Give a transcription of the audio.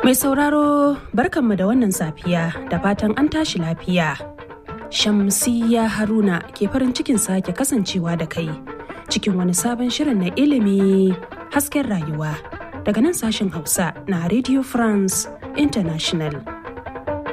Mai sauraro barkanmu da wannan safiya da fatan an tashi lafiya. Shamsiyya Haruna ke farin cikin sake kasancewa da kai cikin wani sabon shirin na ilimi hasken rayuwa daga nan sashen Hausa na Radio France International